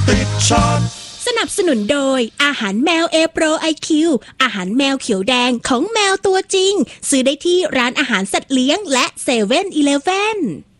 ติดช็อตสนับสนุนโดยอาหารแมว A-Pro IQ อาหารแมวเขียวแดงของแมวตัวจริงซื้อได้ที่ร้านอาหารสัตว์เลี้ยงและ7-Eleven